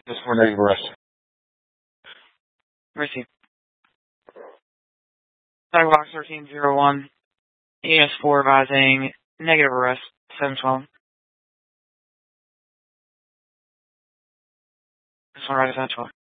Just for negative arrest. Received. Box 1301, ES4 advising negative arrest, 712. This one right is 712.